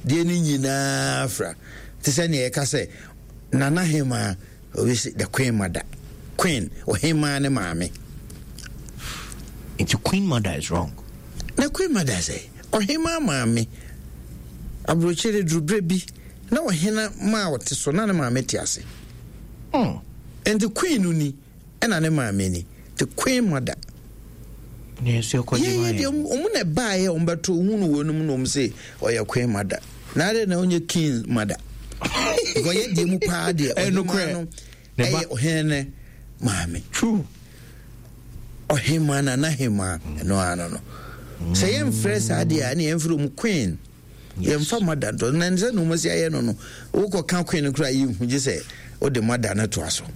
de ni nyina fra te se ne yeka se nana hema obisi the queen mother queen or hema ne maame. It's queen mother is wrong. Na queen mother say or hema maame abrochire drubre bi na o hena ma wote so na ne maame ti ase. And the queen ni ena ne maame ni the queen mother. Yes, you're quite right. Yeah, omuna bae ombato hunu wonum no mse oya queen mother. Na de na onye king mother. Go ye de mu pa de no kre. Ne ohene maame. True. Ohema na hema no ano no. Say yem fresh ade a na yem from queen. Yem fa mother do na nze no mo sia ye no no. Wo ko kan queen kra yi hu je say o de mother na to aso.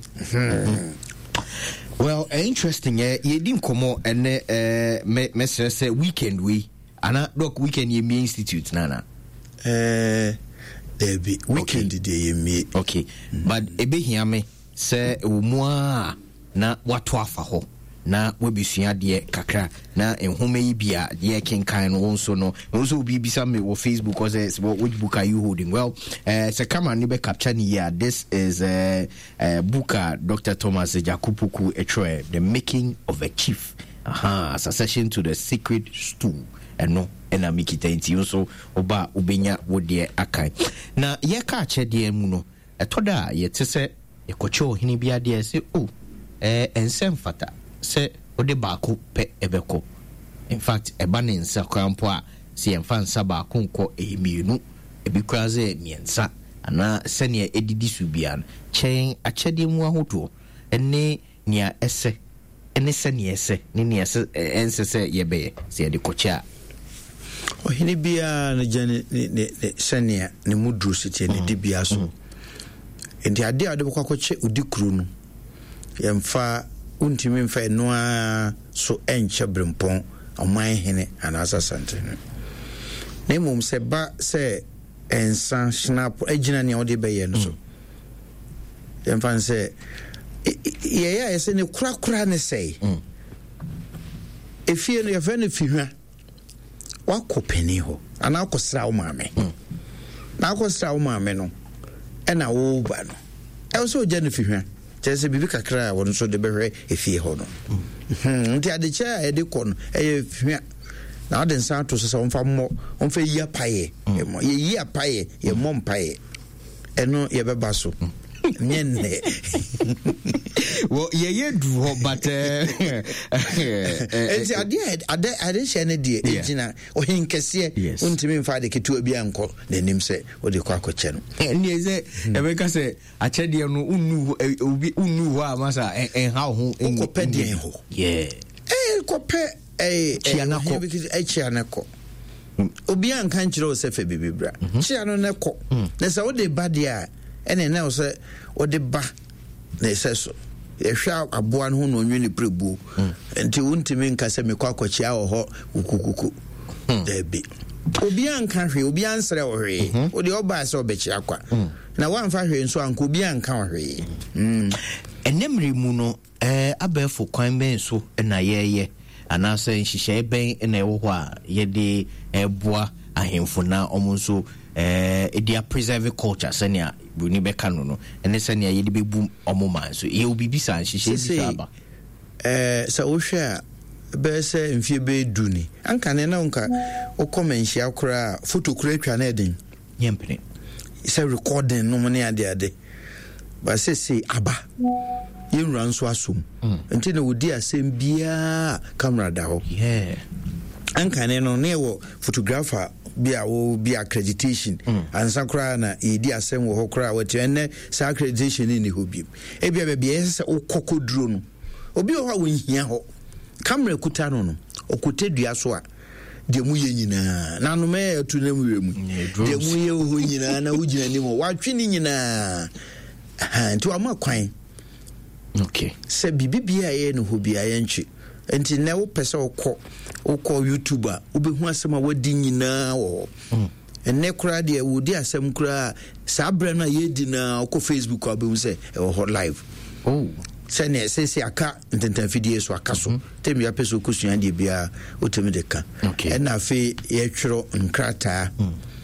Well, interesting. You didn't come out and message say weekend we. Ana doc weekend ye me institute nana. There be weekend okay. Day ye me. Okay. But ebe hiya me say umwa na watu afa ho. Na webisua de kakra na enhome yi bia de kenkan no so no also be bisa me on Facebook cause which book are you holding? Well, so come on be capture here. This is book Dr. Thomas Jakupuku Etroe, The Making of a Chief. Succession to the Secret Stool. No ena mikita nti so oba ubenya wode akai. Na ye ka che de mu no etoda ye tese ye kocho hini bia de se ensem fata se ode baako pe ebeko. In fact eba ne nsa kwampo a se yemfa nsa baako nko emienu ebikura ze miensa ana se ne edidi su bia chen achede mu ahoto ene nia ese ene se ne ese ne nia ese ense se yebe se de kocha ohini bia na jane ne senia ne mudru site ne dibia so enti ade ade bokwakoche udikuru no yemfa untimi mfa enoa so enche brempon oman hene anasa santene ne mum se ba se ensan snap ejina ne ode beye no so yemfa se ye ese ne kura ne sei efie no yefa ne fihwa wakopeni ho ana akosra wo maame na akosra wo maame no ena wo ba no e so je ne fihwa tese bibi kakra won so de behwe efie ho no nti ade cha e de kon e fihwa na ade nsa to so onfa mo onfa yi apaye ye yi apaye ye mo mpaye eno ye beba so nyenne well ye do but enti ade shene die ejina ohinkese untimi mfa de ketu bia nko nanim se ode kwa koche no ni ze ebeka se achede no unnu ho amasa ha ho enkopede ho yeah kope chianako obi anka nchire o se fe bibibra chiano ne ko na se ode ba dia ene na o se ode ba na se so yehwa aboa no ho no nwene prebu enti wontimi nka se mekwa kwachia ho ukukuku debi obi anka hwe obi ansere o hwe ode oba se obechi akwa na wanfa hwe nso anka obi anka hwe enemri mu no abefo kwan ben so na yeye anase nhihye ben na ewo ho a yede eboa ahemfo na omonso edia preserve culture senia bruni beka no ene senia yede bebu omoma so ye obibisa nhihye bisa aba sa wo hwe a be se mfie be duni anka ne na nka okomenhia akora photo kura atwa na edin yempene se recording no mo ne ade ba se aba yenra nso asom enti na wodi asem bia camera da ho anka ne no ne wo photographer bia wo bia accreditation ansa kra na yedi asem wo ho kra wati enne sa accreditation ni ho bi e bia bia se okokoduro no obi ho a wonhia ho camera kuta no okotedua so a de mu ye nyina na no me atu na mu wemu de mu ye ho nyina na wugina ni mo watwe ni nyina nti wa makwan okay se bibibia ye no ho bia ye nchi enti na wo pese okọ YouTube a obehu asem a wadi nyina wo enne kura de wodi asem kura sa bra na ye di na okọ Facebook a obehu se e ho live se ne se aka ntenta video so aka so temi ya peso kusua de bia otemi de ka okay na fe ye twero nkrata